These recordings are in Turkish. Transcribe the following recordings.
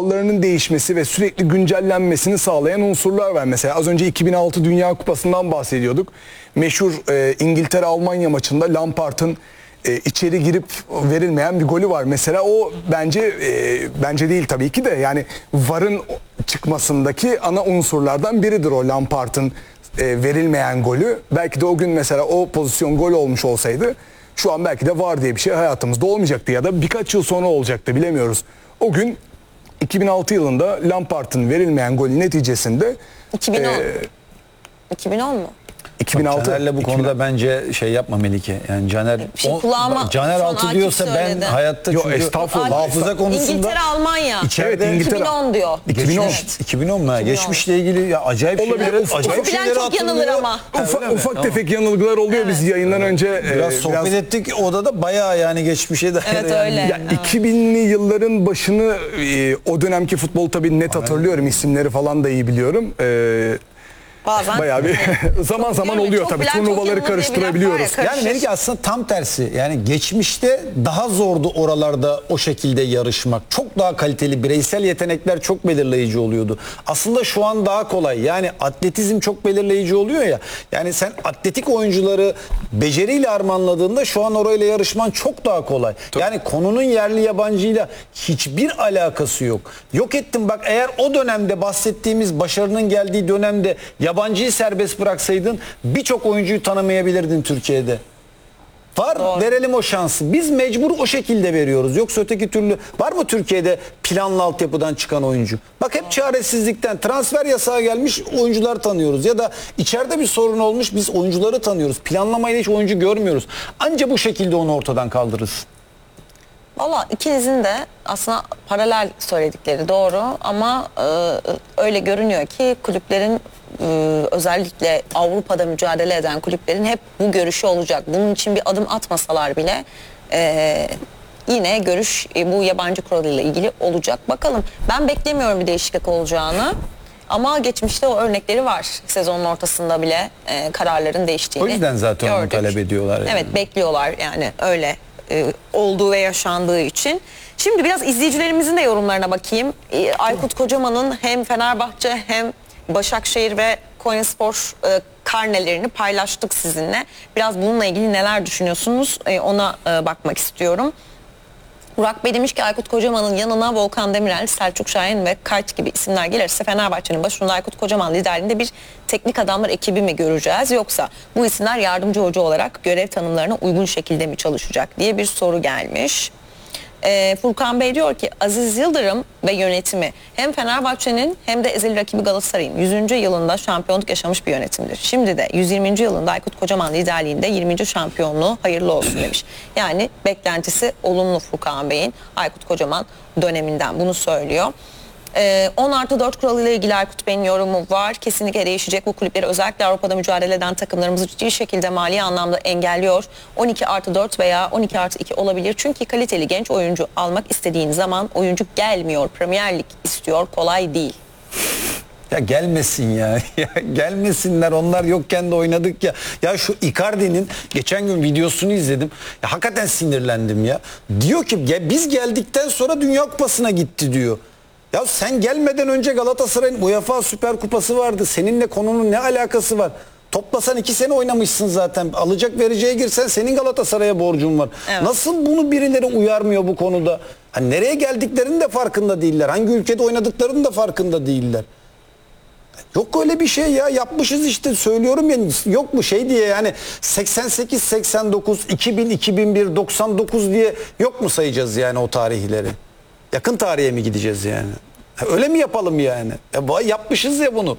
kurallarının değişmesi ve sürekli güncellenmesini sağlayan unsurlar var. Mesela az önce 2006 Dünya Kupası'ndan bahsediyorduk. Meşhur İngiltere-Almanya maçında Lampard'ın içeri girip verilmeyen bir golü var. Mesela o bence değil tabii ki de, yani VAR'ın çıkmasındaki ana unsurlardan biridir o Lampard'ın verilmeyen golü. Belki de o gün mesela o pozisyon gol olmuş olsaydı şu an belki de VAR diye bir şey hayatımızda olmayacaktı ya da birkaç yıl sonra olacaktı, bilemiyoruz. O gün 2006 yılında Lampard'ın verilmeyen golü neticesinde 2010 mu? 2006. Caner'le bu konuda bence şey yapma Melike. Yani Caner Caner 6 diyorsa ben hayatta, yok, çünkü estağfurullah, hafıza konusunda İngiltere, Almanya. İçeride, evet, 2010 diyor. 2010 mu? Geçmişle ilgili ya acayip şeyler çok yanılır ama. Ufak tefek yanılgılar oluyor, evet. Biz yayından önce biraz sohbet ettik odada, bayağı yani geçmişe dair. Evet, öyle. Ya, 2000'li yılların başını o dönemki futbol tabii net hatırlıyorum, isimleri falan da iyi biliyorum. Bazen bayağı bir zaman zaman oluyor tabii, turnuvaları karıştırabiliyoruz. Yani Melike aslında tam tersi, yani geçmişte daha zordu oralarda o şekilde yarışmak, çok daha kaliteli bireysel yetenekler çok belirleyici oluyordu. Aslında şu an daha kolay, yani atletizm çok belirleyici oluyor ya, yani sen atletik oyuncuları beceriyle harmanladığında şu an orayla yarışman çok daha kolay. Tabii. Yani konunun yerli yabancıyla hiçbir alakası yok. Yok ettim bak, eğer o dönemde bahsettiğimiz başarının geldiği dönemde yabancıyı serbest bıraksaydın birçok oyuncuyu tanımayabilirdin Türkiye'de. Var, doğru. Verelim o şansı. Biz mecbur o şekilde veriyoruz. Yoksa öteki türlü var mı Türkiye'de planlı altyapıdan çıkan oyuncu? Bak hep çaresizlikten, transfer yasağı gelmiş, oyuncular tanıyoruz. Ya da içeride bir sorun olmuş, biz oyuncuları tanıyoruz. Planlamayla hiç oyuncu görmüyoruz. Anca bu şekilde onu ortadan kaldırırız. Valla ikinizin de aslında paralel söyledikleri doğru ama öyle görünüyor ki kulüplerin, özellikle Avrupa'da mücadele eden kulüplerin hep bu görüşü olacak. Bunun için bir adım atmasalar bile yine görüş bu yabancı kuralıyla ilgili olacak. Bakalım, ben beklemiyorum bir değişiklik olacağını. Ama geçmişte o örnekleri var. Sezonun ortasında bile kararların değiştiğini o yüzden zaten gördük. Onu talep ediyorlar. Yani. Evet, bekliyorlar yani öyle olduğu ve yaşandığı için. Şimdi biraz izleyicilerimizin de yorumlarına bakayım. Aykut Kocaman'ın hem Fenerbahçe hem Başakşehir ve Konyaspor karnelerini paylaştık sizinle. Biraz bununla ilgili neler düşünüyorsunuz ona bakmak istiyorum. Burak Bey demiş ki Aykut Kocaman'ın yanına Volkan Demirel, Selçuk Şahin ve Kayt gibi isimler gelirse Fenerbahçe'nin başında Aykut Kocaman liderliğinde bir teknik adamlar ekibi mi göreceğiz, yoksa bu isimler yardımcı hoca olarak görev tanımlarına uygun şekilde mi çalışacak diye bir soru gelmiş. Furkan Bey diyor ki Aziz Yıldırım ve yönetimi hem Fenerbahçe'nin hem de ezeli rakibi Galatasaray'ın 100. yılında şampiyonluk yaşamış bir yönetimdir. Şimdi de 120. yılında Aykut Kocaman liderliğinde 20. şampiyonluğu hayırlı olsun demiş. Yani beklentisi olumlu Furkan Bey'in Aykut Kocaman döneminden, bunu söylüyor. 10+4 kuralıyla ilgili Aykut Bey'in yorumu var. Kesinlikle değişecek. Bu kulüpleri özellikle Avrupa'da mücadele eden takımlarımızı ciddi şekilde mali anlamda engelliyor. 12+4 veya 12+2 olabilir. Çünkü kaliteli genç oyuncu almak istediğin zaman oyuncu gelmiyor. Premier Lig istiyor. Kolay değil. Ya gelmesin ya. Ya gelmesinler, onlar yokken de oynadık ya. Ya şu Icardi'nin geçen gün videosunu izledim. Ya hakikaten sinirlendim ya. Diyor ki ya biz geldikten sonra Dünya Kupası'na gitti diyor. Ya sen gelmeden önce Galatasaray'ın UEFA Süper Kupası vardı. Seninle konunun ne alakası var? Toplasan 2 sene oynamışsın zaten. Alacak vereceğe girsen senin Galatasaray'a borcun var. Evet. Nasıl bunu birileri uyarmıyor bu konuda? Hani nereye geldiklerinin de farkında değiller. Hangi ülkede oynadıklarının da farkında değiller. Yok öyle bir şey ya, yapmışız işte, söylüyorum ya, yok mu şey diye, yani 88, 89, 2000, 2001, 99 diye yok mu sayacağız yani o tarihleri? Yakın tarihe mi gideceğiz yani? Öyle mi yapalım yani? Yapmışız ya bunu.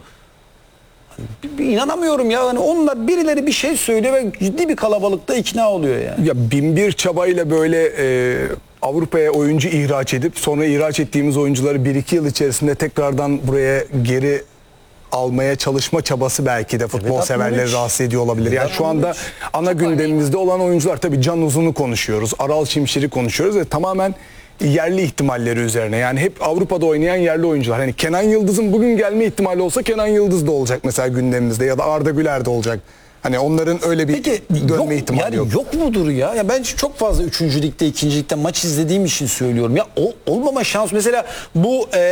İnanamıyorum ya. Hani onlar, birileri bir şey söylüyor ve ciddi bir kalabalıkta ikna oluyor yani. Ya binbir çabayla böyle Avrupa'ya oyuncu ihraç edip sonra ihraç ettiğimiz oyuncuları 1-2 yıl içerisinde tekrardan buraya geri almaya çalışma çabası belki de futbol severleri rahatsız ediyor olabilir. Yani şu anda ana gündemimizde olan oyuncular, tabii Can Uzun'u konuşuyoruz, Aral Şimşir'i konuşuyoruz ve tamamen yerli ihtimalleri üzerine. Yani hep Avrupa'da oynayan yerli oyuncular. Hani Kenan Yıldız'ın bugün gelme ihtimali olsa Kenan Yıldız da olacak mesela gündemimizde, ya da Arda Güler de olacak. Hani onların öyle bir dönme ihtimali yani yok. Yok mudur ya? Ya ben çok fazla 3. ligde, 2. ligde maç izlediğim için söylüyorum. Ya olmama şans mesela bu